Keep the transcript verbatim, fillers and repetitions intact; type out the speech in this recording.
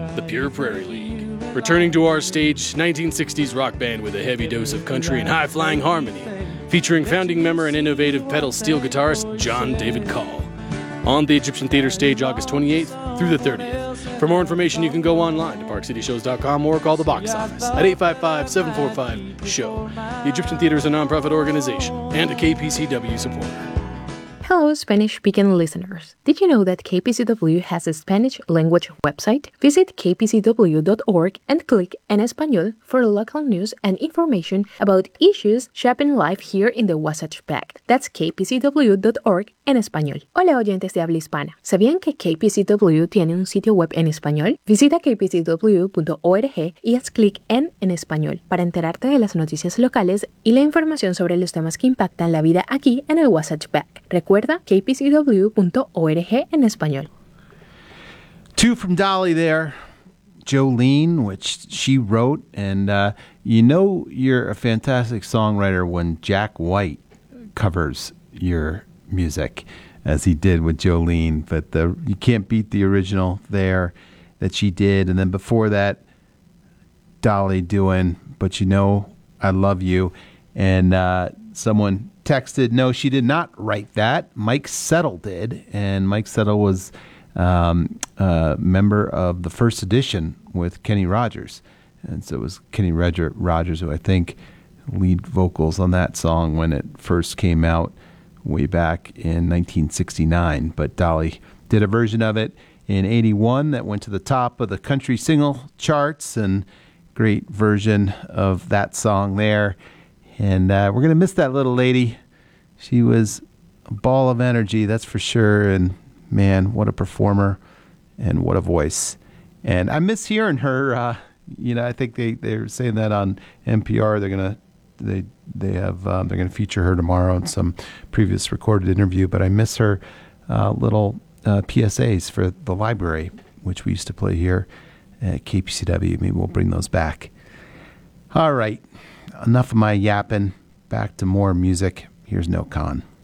the Pure Prairie League. Returning to our stage, nineteen sixties rock band with a heavy dose of country and high-flying harmony, featuring founding member and innovative pedal steel guitarist John David Call. On the Egyptian Theater stage August twenty-eighth through the thirtieth. For more information, you can go online to park city shows dot com or call the box office at eight five five, seven four five, S H O W. The Egyptian Theater is a nonprofit organization and a K P C W supporter. Hello, Spanish-speaking listeners. Did you know that K P C W has a Spanish language website? Visit k p c w dot org and click En Español for local news and information about issues shaping life here in the Wasatch Back. That's k p c w dot org en español. Hola, oyentes de habla hispana. ¿Sabían que K P C W tiene un sitio web en español? Visita k p c w punto org y haz clic en En Español para enterarte de las noticias locales y la información sobre los temas que impactan la vida aquí en el Wasatch Back. Recuerda k p c w punto org en español. Two from Dolly there. Jolene, which she wrote. And uh, you know you're a fantastic songwriter when Jack White covers your music, as he did with Jolene. But the, you can't beat the original there that she did. And then before that, Dolly doing But You Know I Love You. And uh, someone texted, no, she did not write that. Mike Settle did. And Mike Settle was um, a member of the first edition with Kenny Rogers. And so it was Kenny Roger- Rogers who I think lead vocals on that song when it first came out way back in nineteen sixty-nine. But Dolly did a version of it in eighty-one that went to the top of the country single charts, and great version of that song there. And uh, we're going to miss that little lady. She was a ball of energy, that's for sure. And man, what a performer and what a voice. And I miss hearing her. Uh, you know, I think they, they're saying that on N P R. They're going to they they have um, they're going to feature her tomorrow in some previous recorded interview. But I miss her uh, little uh, P S As for the library, which we used to play here at K P C W. Maybe we'll bring those back. All right. Enough of my yapping. Back to more music. Here's No Con.